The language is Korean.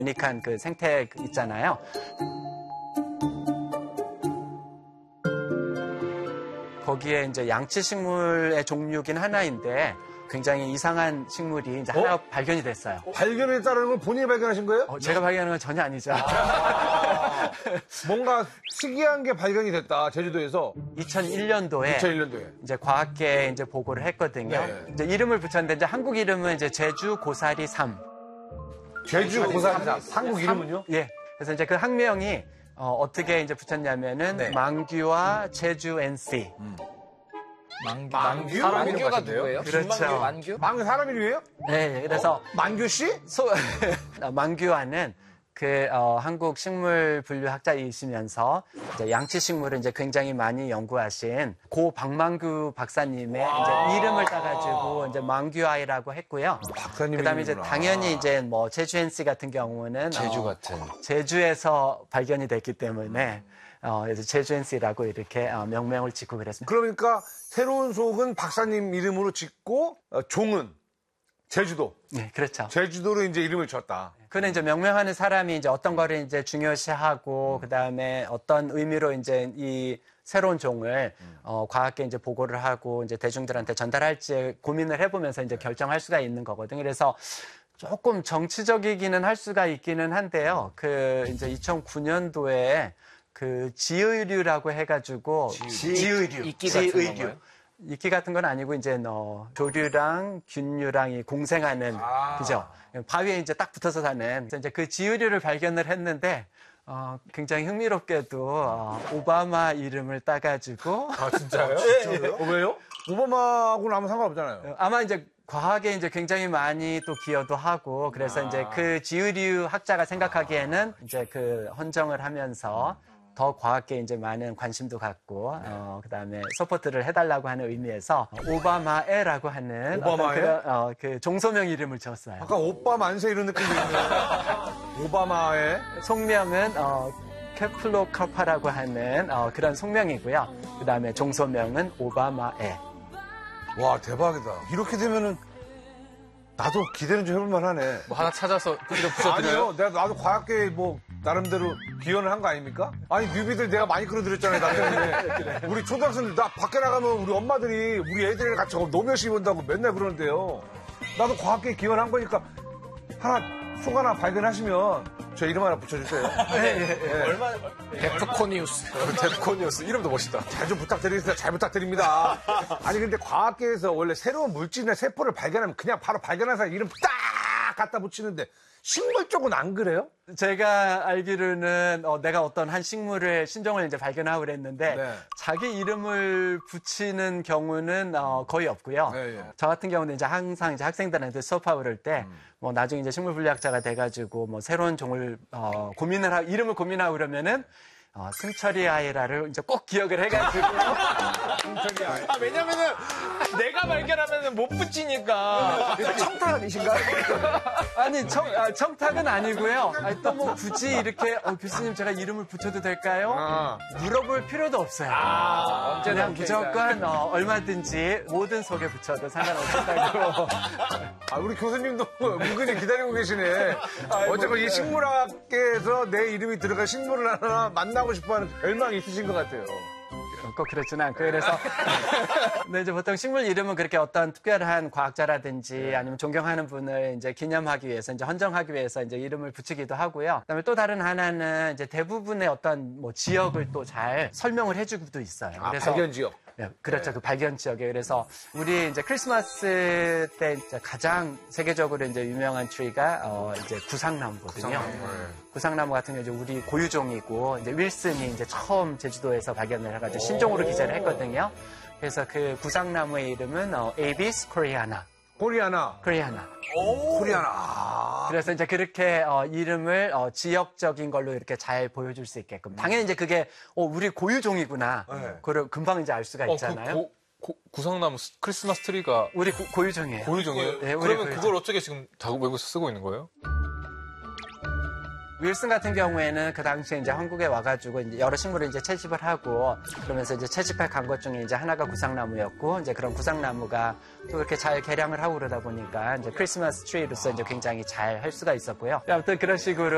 유니크한 그 생태 있잖아요. 거기에 이제 양치식물의 종류긴 하나인데 굉장히 이상한 식물이 이제 하나 발견이 됐어요. 발견했다는 건 본인이 발견하신 거예요? 제가 발견한 건 전혀 아니죠. 뭔가 특이한 게 발견이 됐다, 제주도에서. 2001년도에 이제 과학계에 이제 보고를 했거든요. 네. 이제 이름을 붙였는데 이제 한국 이름은 이제 제주 고사리 3. 제주 고사리 3. 한국 이름은요? 예. 그래서 이제 그 학명이 어떻게 이제 붙였냐면은 네. 망규와 제주 NC. 만규? 만규가 누구예요? 그렇죠. 만규? 만규 사람 이름이에요? 네. 그래서 만규 씨? 망규와는 그 한국 식물 분류학자이시면서 이제 양치식물을 이제 굉장히 많이 연구하신 고 박만규 박사님의 이제 이름을 따가지고 이제 망규아이라고 했고요. 박사님 그다음에 이제 이름이구나. 당연히 이제 뭐 제주 NC 같은 경우는 제주 같은. 제주에서 발견이 됐기 때문에 그래서 제주 NC라고 이렇게 명명을 짓고 그랬습니다. 그러니까 새로운 속은 박사님 이름으로 짓고 종은 제주도. 네, 그렇죠. 제주도로 이제 이름을 지었다. 그는 이제 명명하는 사람이 이제 어떤 거를 이제 중요시하고 그다음에 어떤 의미로 이제 이 새로운 종을 과학계 이제 보고를 하고 이제 대중들한테 전달할지 고민을 해보면서 이제 결정할 수가 있는 거거든요. 그래서 조금 정치적이기는 할 수가 있기는 한데요. 그 이제 2009년도에 그 지의류라고 해가지고 지의류, 이끼 같은 건가요? 이끼 같은 건 아니고 이제 조류랑 균류랑 공생하는 그죠? 바위에 이제 딱 붙어서 사는 이제 그 지의류를 발견을 했는데 굉장히 흥미롭게도 오바마 이름을 따가지고 진짜요? 왜요? 오바마하고는 아무 상관없잖아요. 아마 이제 과학에 이제 굉장히 많이 또 기여도 하고 그래서 이제 그 지의류 학자가 생각하기에는 이제 그 헌정을 하면서 더 과학계에 이제 많은 관심도 갖고 그다음에 서포트를 해달라고 하는 의미에서 오바마에라고 하는 오바마에? 그 종소명 이름을 지었어요. 아까 오빠 만세 이런 느낌이 있네요. 오바마의 속명은 케플로카파라고 하는 그런 속명이고요. 그다음에 종소명은 오바마에. 와 대박이다. 이렇게 되면은 나도 기대는 좀 해볼 만하네. 뭐 하나 찾아서 이거 붙여드려요? 아니요, 나도 과학계에 뭐 나름대로 기여를 한 거 아닙니까? 아니 뉴비들 내가 많이 끌어들였잖아요, 나중에. 우리 초등학생들 나 밖에 나가면 우리 엄마들이 우리 애들이랑 같이 너무 열심히 본다고 맨날 그러는데요. 나도 과학계에 기여를 한 거니까 하나 속 발견하시면 저 이름 하나 붙여주세요. 얼마? 데프코니우스. 데프코니우스. 이름도 멋있다. 잘 좀 부탁드리겠습니다. 잘 부탁드립니다. 아니 근데 과학계에서 원래 새로운 물질이나 세포를 발견하면 그냥 바로 발견한 사람 이름 딱 갖다 붙이는데 식물 쪽은 안 그래요? 제가 알기로는 내가 어떤 한 식물의 신종을 이제 발견하고 그랬는데 네. 자기 이름을 붙이는 경우는 거의 없고요. 네. 저 같은 경우는 이제 항상 이제 학생들한테 수업하고 그럴 때 뭐 나중에 이제 식물 분리학자가 돼가지고 뭐 새로운 종을 이름을 고민하고 그러면은 승철이 아이라를 이제 꼭 기억을 해가지고 왜냐면은 내가 발견하면은 못 붙이니까. 청탁 아니신가요? 아니 청탁은 아니고요. 또 뭐 굳이 이렇게 교수님 제가 이름을 붙여도 될까요? 물어볼 필요도 없어요. 그냥 무조건 얼마든지 모든 속에 붙여도 상관없다고. 우리 교수님도 은근히 기다리고 계시네. 어쨌건 이 식물학계에서 내 이름이 들어간 식물을 하나 만나고 싶어하는 열망이 있으신 것 같아요. 꼭 그렇지는 않고 그래서 근데 이제 보통 식물 이름은 그렇게 어떤 특별한 과학자라든지 아니면 존경하는 분을 이제 기념하기 위해서 이제 헌정하기 위해서 이제 이름을 붙이기도 하고요. 그다음에 또 다른 하나는 이제 대부분의 어떤 뭐 지역을 또 잘 설명을 해주고도 있어요. 그래서 발견 지역. 네, 그렇죠. 그 발견 지역에. 그래서 우리 이제 크리스마스 때 이제 가장 세계적으로 이제 유명한 트리가 이제 구상나무거든요. 구상나무 같은 경우 이제 우리 고유종이고 이제 윌슨이 이제 처음 제주도에서 발견을 해가지고 신종으로 기재를 했거든요. 그래서 그 구상나무의 이름은 에비스 코리아나. 코리아나. 그래서 이제 그렇게 이름을 지역적인 걸로 이렇게 잘 보여줄 수 있게끔. 당연히 이제 그게 우리 고유종이구나. 그걸 금방 이제 알 수가 있잖아요. 구상나무 크리스마스 트리가 우리 고유종이에요. 고유종이에요? 네, 우리 그러면 고유종. 그걸 어떻게 지금 다 외국에서 쓰고 있는 거예요? 윌슨 같은 경우에는 그 당시에 이제 한국에 와가지고 이제 여러 식물을 이제 채집을 하고 그러면서 이제 채집해 간 것 중에 이제 하나가 구상나무였고 이제 그런 구상나무가 또 이렇게 잘 개량을 하고 그러다 보니까 이제 크리스마스 트리로서 이제 굉장히 잘 할 수가 있었고요. 아무튼 그런 식으로